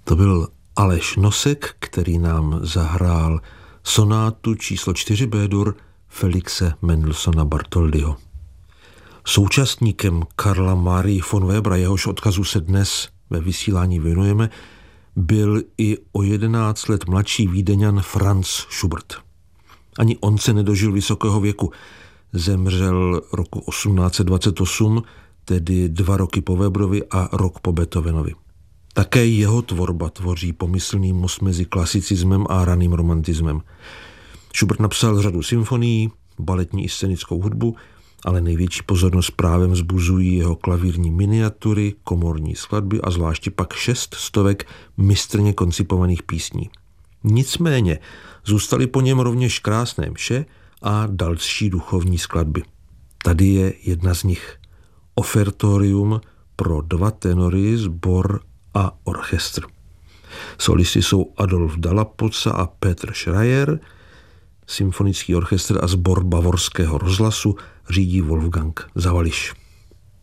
To byl Aleš Nosek, který nám zahrál sonátu číslo 4 B-dur Felixe Mendelssohna Bartholdyho. Současníkem Karla Marii von Webera, jehož odkazu se dnes ve vysílání věnujeme, byl i o 11 let mladší Vídeňan Franz Schubert. Ani on se nedožil vysokého věku. Zemřel roku 1828, tedy 2 roky po Weberovi a rok po Beethovenovi. Také jeho tvorba tvoří pomyslný most mezi klasicismem a raným romantismem. Schubert napsal řadu symfonií, baletní i scénickou hudbu, ale největší pozornost právem vzbuzují jeho klavírní miniatury, komorní skladby a zvláště pak 600 mistrně koncipovaných písní. Nicméně zůstaly po něm rovněž krásné mše a další duchovní skladby. Tady je jedna z nich. Ofertorium pro 2 tenory, sbor a orchestr. Solisty jsou Adolf Dalla-Pozza a Petr Schreier, symfonický orchestr a sbor Bavorského rozhlasu řídí Wolfgang Zawalisch.